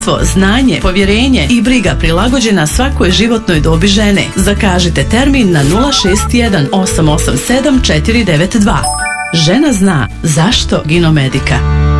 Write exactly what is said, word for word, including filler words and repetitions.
Znanje, povjerenje i briga prilagođena svakoj životnoj dobi žene. Zakažite termin na nula šest jedan osam osam sedam četiri devet dva. Žena zna zašto Ginomedika.